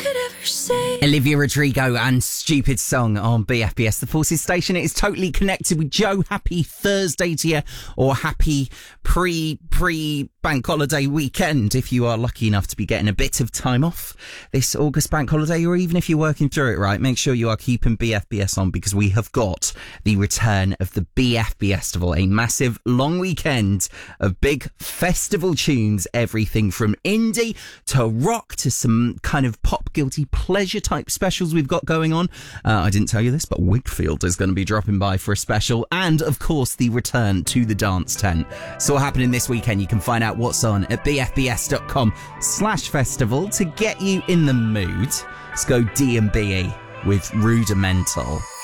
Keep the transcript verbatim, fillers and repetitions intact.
could ever say. Olivia Rodrigo and Stupid Song on B F B S, the Forces station. It is totally connected with Joe. Happy Thursday to you, or happy pre pre bank holiday weekend if you are lucky enough to be getting a bit of time off this August bank holiday, or even if you're working through it, right? Make sure you are keeping B F B S on, because we have got the return of the B F B Festival, a massive long weekend of big festival tunes, everything from indie to rock to some kind of pop guilty pleasure type specials we've got going on. Uh, I didn't tell you this, but Wigfield is going to be dropping by for a special, and of course the return to the dance tent. It's all happening this weekend. You can find out what's on at bfbs.com slash festival to get you in the mood. Let's go D and B with Rudimental.